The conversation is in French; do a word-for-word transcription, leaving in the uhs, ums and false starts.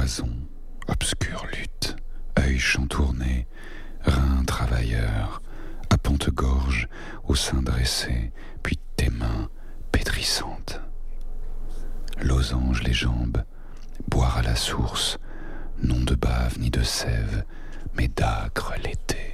toison, obscure lutte, œil chantourné, rein travailleur, à pente-gorge, au sein dressé, puis tes mains pétrissantes. Losange les jambes, boire à la source, non de bave ni de sève, mais d'âcre l'été.